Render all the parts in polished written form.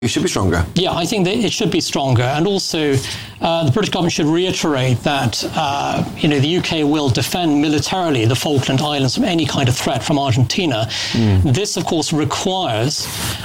It should be stronger. Yeah, I think that it should be stronger. And also, the British government should reiterate that, the UK will defend militarily the Falkland Islands from any kind of threat from Argentina. This, of course, requires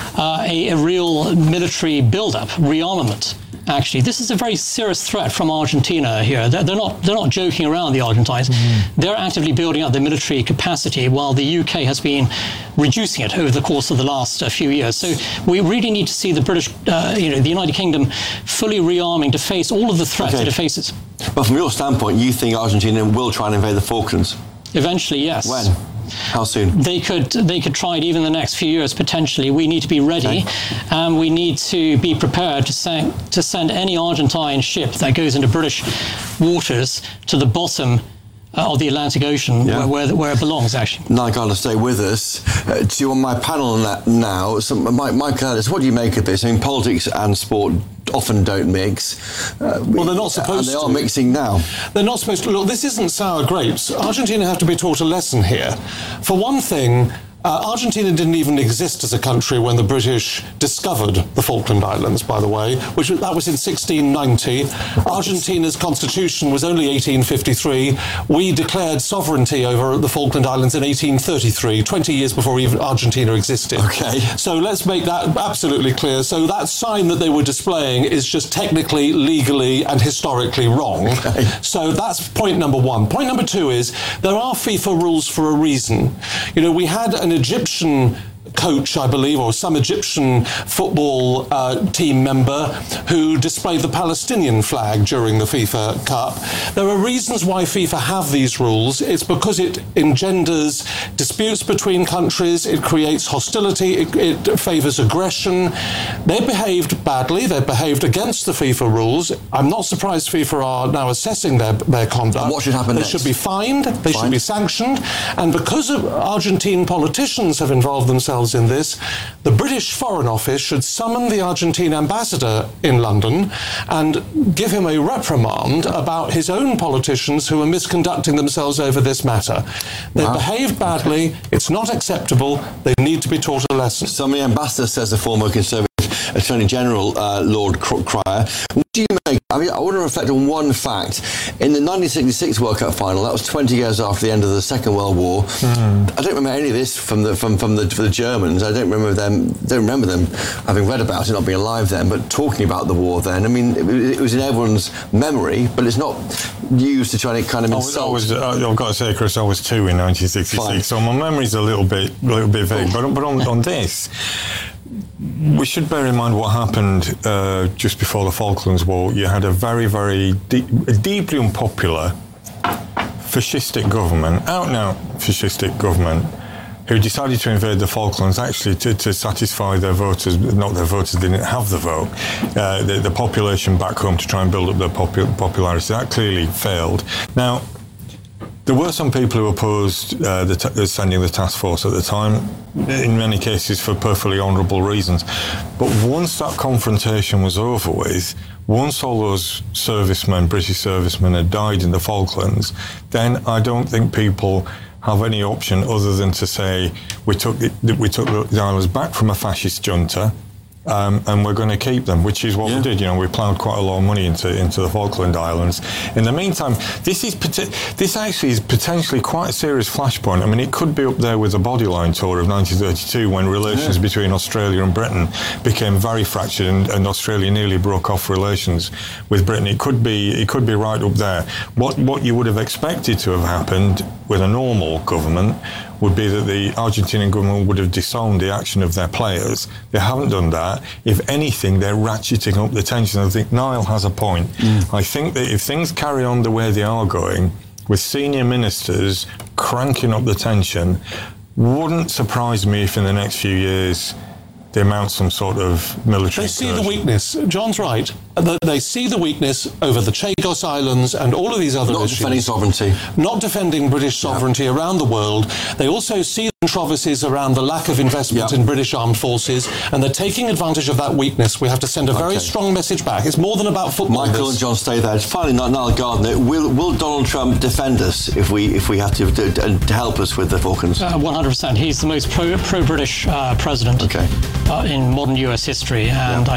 a real military build-up, rearmament. Actually, this is a very serious threat from Argentina here. They're not joking around, the Argentines. They're actively building up their military capacity while the UK has been reducing it over the course of the last few years. So we really need to see the British, the United Kingdom fully rearming to face all of the threats that it faces. But from your standpoint, you think Argentina will try and invade the Falklands? Eventually, yes. When? How soon? They could try it even in the next few years, potentially. We need to be ready, and we need to be prepared to send any Argentine ship that goes into British waters to the bottom of the Atlantic Ocean, where it belongs, actually. Niall Gardner, stay with us. To you on my panel on that now, Mike Ellis, what do you make of this? I mean, politics and sport often don't mix. Well, they're not supposed to. And they are mixing now. They're not supposed to. Look, this isn't sour grapes. Argentina have to be taught a lesson here. For one thing, Argentina didn't even exist as a country when the British discovered the Falkland Islands, by the way, that was in 1690. Argentina's constitution was only 1853. We declared sovereignty over the Falkland Islands in 1833, 20 years before even Argentina existed. Okay. So let's make that absolutely clear. So that sign that they were displaying is just technically, legally, and historically wrong. Okay. So that's point number one. Point number two is there are FIFA rules for a reason. We had an Egyptian coach, I believe, or some Egyptian football team member who displayed the Palestinian flag during the FIFA Cup. There are reasons why FIFA have these rules. It's because it engenders disputes between countries, it creates hostility, it favours aggression. They behaved badly, they behaved against the FIFA rules. I'm not surprised FIFA are now assessing their conduct. And what should happen next? They should be fined, they should be sanctioned, and because Argentine politicians have involved themselves in this, the British Foreign Office should summon the Argentine ambassador in London and give him a reprimand about his own politicians who are misconducting themselves over this matter. They've behaved badly, it's not acceptable, they need to be taught a lesson. Some of the ambassador, says the former Conservative Attorney General, Lord Cryer. What do you make? I want to reflect on one fact. In the 1966 World Cup final, that was 20 years after the end of the Second World War. I don't remember any of this from the Germans. I don't remember them having read about it, not being alive then, but talking about the war then. I mean, it was in everyone's memory, but it's not used to try to kind of insult. I've got to say, Chris, I was 2 in 1966, so my memory's a little bit vague. But on this, we should bear in mind what happened just before the Falklands War. You had a very, very deeply unpopular fascistic government, out-and-out fascistic government, who decided to invade the Falklands actually to satisfy their voters. Not their voters, they didn't have the vote. The population back home to try and build up their popularity. That clearly failed. Now, there were some people who opposed sending the task force at the time, in many cases for perfectly honourable reasons. But once that confrontation was over with, once all those British servicemen had died in the Falklands, then I don't think people have any option other than to say we took the islands back from a fascist junta. And we're going to keep them, which is what we did. We ploughed quite a lot of money into the Falkland Islands. In the meantime, this actually is potentially quite a serious flashpoint. I mean, it could be up there with the Bodyline tour of 1932, when relations between Australia and Britain became very fractured, and Australia nearly broke off relations with Britain. It could be right up there. What you would have expected to have happened with a normal government would be that the Argentinian government would have disowned the action of their players. They haven't done that. If anything, they're ratcheting up the tension. I think Niall has a point. I think that if things carry on the way they are going, with senior ministers cranking up the tension, wouldn't surprise me if in the next few years they mount some sort of military They see the weakness. John's right. They see the weakness over the Chagos Islands and all of these other issues. Not defending sovereignty. Not defending British sovereignty around the world. They also see controversies around the lack of investment in British armed forces, and they're taking advantage of that weakness. We have to send a very strong message back. It's more than about football. Michael and John, stay there. Finally, Niall Gardner, will Donald Trump defend us if we have to help us with the Falklands? 100%. He's the most pro-British president. Okay. in modern US history, and